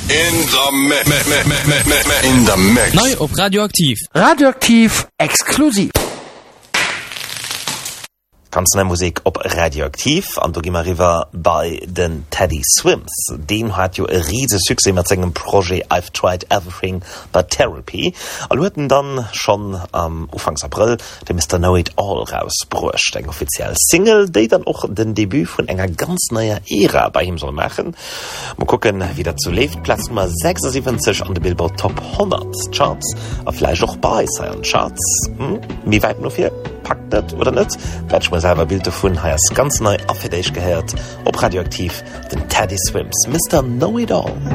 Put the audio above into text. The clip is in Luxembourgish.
In the mix. Neu op Radioaktiv. Radioaktiv exklusiv. Ganz neue Musik op Radioaktiv an du gimmer river bei den Teddy Swims. Den hat jo e riese Suse mat segem Projekt I've Tried Everything but Therapy. Al hueten dann schon am Ufangs April de Mr. Know It All rausbrucht, eng offiziell Single, déi dann och den Debüt vun enger ganz neuer Ära bei ihm soll machen. Mal gucken, wie dat zu lebt. Platz Nummer 76 an de Billboard Top 100 Charts, a vielleicht auch bei seinen Charts. Wie weit noch hier? Packt net oder net? Wetsch mal selber Bilder von heiers ganz neu auf für dich gehört. Ob Radioaktiv, den Teddy Swims, Mr. Know It All.